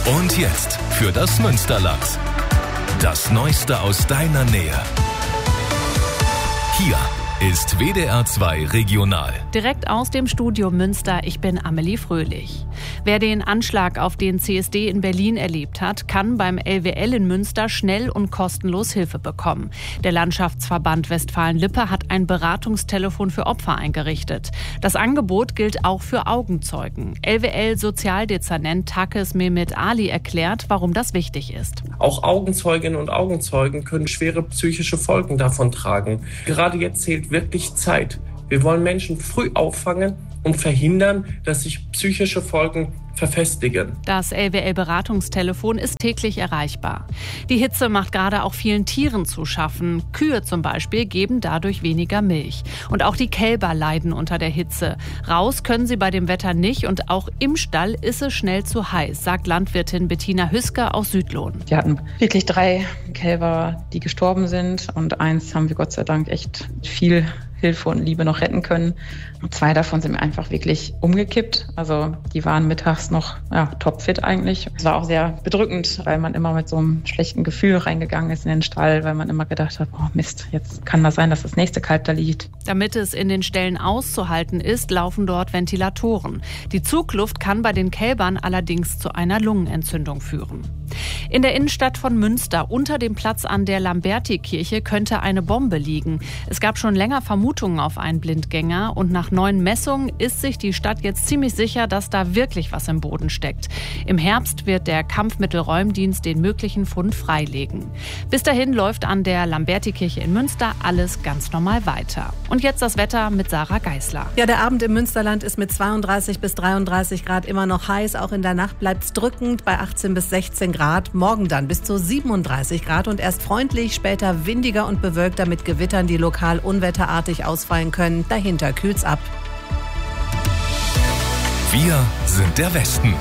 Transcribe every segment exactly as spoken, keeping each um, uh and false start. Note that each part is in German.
Und jetzt für das Münsterland. Das Neueste aus deiner Nähe. Hier ist W D R zwei Regional. Direkt aus dem Studio Münster, ich bin Amelie Fröhlich. Wer den Anschlag auf den C S D in Berlin erlebt hat, kann beim L W L in Münster schnell und kostenlos Hilfe bekommen. Der Landschaftsverband Westfalen-Lippe hat ein Beratungstelefon für Opfer eingerichtet. Das Angebot gilt auch für Augenzeugen. L W L-Sozialdezernent Takis Mehmet Ali erklärt, warum das wichtig ist. Auch Augenzeuginnen und Augenzeugen können schwere psychische Folgen davon tragen. Gerade jetzt zählt wirklich Zeit. Wir wollen Menschen früh auffangen und verhindern, dass sich psychische Folgen verfestigen. Das L W L-Beratungstelefon ist täglich erreichbar. Die Hitze macht gerade auch vielen Tieren zu schaffen. Kühe zum Beispiel geben dadurch weniger Milch. Und auch die Kälber leiden unter der Hitze. Raus können sie bei dem Wetter nicht und auch im Stall ist es schnell zu heiß, sagt Landwirtin Bettina Hüsker aus Südlohn. Wir hatten wirklich drei Kälber, die gestorben sind, und eins haben wir Gott sei Dank echt viel Hilfe und Liebe noch retten können. Und zwei davon sind mir einfach wirklich umgekippt. Also die waren mittags noch ja, topfit eigentlich. Es war auch sehr bedrückend, weil man immer mit so einem schlechten Gefühl reingegangen ist in den Stall, weil man immer gedacht hat, oh Mist, jetzt kann das sein, dass das nächste Kalb da liegt. Damit es in den Ställen auszuhalten ist, laufen dort Ventilatoren. Die Zugluft kann bei den Kälbern allerdings zu einer Lungenentzündung führen. In der Innenstadt von Münster, unter dem Platz an der Lamberti-Kirche, könnte eine Bombe liegen. Es gab schon länger Vermutungen auf einen Blindgänger und nach neuen Messungen ist sich die Stadt jetzt ziemlich sicher, dass da wirklich was im Boden steckt. Im Herbst wird der Kampfmittelräumdienst den möglichen Fund freilegen. Bis dahin läuft an der Lamberti-Kirche in Münster alles ganz normal weiter. Und jetzt das Wetter mit Sarah Geisler. Ja, der Abend im Münsterland ist mit zweiunddreißig bis dreiunddreißig Grad immer noch heiß. Auch in der Nacht bleibt es drückend bei achtzehn bis sechzehn Grad. Morgen dann bis zu siebenunddreißig Grad und erst freundlich, später windiger und bewölkter mit Gewittern, die lokal unwetterartig ausfallen können. Dahinter kühlt's ab. Wir sind der Westen.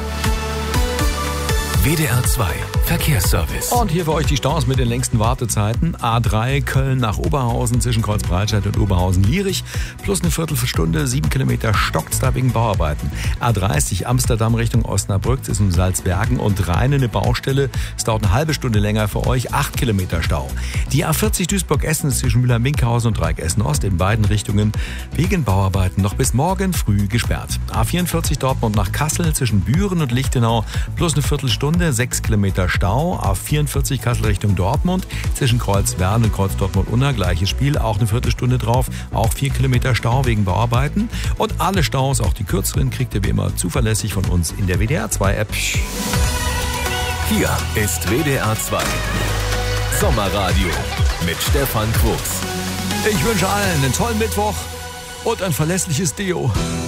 W D R zwei Verkehrsservice. Und hier für euch die Staus mit den längsten Wartezeiten. A drei Köln nach Oberhausen zwischen Kreuzbreitscheid und Oberhausen-Lierich. Plus eine Viertelstunde, sieben Kilometer stockt's da wegen Bauarbeiten. A dreißig Amsterdam Richtung Osnabrück zwischen Salzbergen und Rhein eine Baustelle. Es dauert eine halbe Stunde länger für euch, acht Kilometer Stau. Die A vierzig Duisburg-Essen zwischen Müller-Minkhausen und Dreieck Essen-Ost in beiden Richtungen wegen Bauarbeiten noch bis morgen früh gesperrt. A vierundvierzig Dortmund nach Kassel zwischen Büren und Lichtenau plus eine Viertelstunde, sechs Kilometer Stau. A vierundvierzig Kassel Richtung Dortmund zwischen Kreuzwern und Kreuz Dortmund-Unna, gleiches Spiel, auch eine Viertelstunde drauf, auch vier Kilometer Stau wegen Bauarbeiten. Und alle Staus, auch die kürzeren, kriegt ihr wie immer zuverlässig von uns in der W D R zwei App. Hier ist W D R zwei Sommerradio mit Stefan Quuchs. Ich wünsche allen einen tollen Mittwoch und ein verlässliches Deo.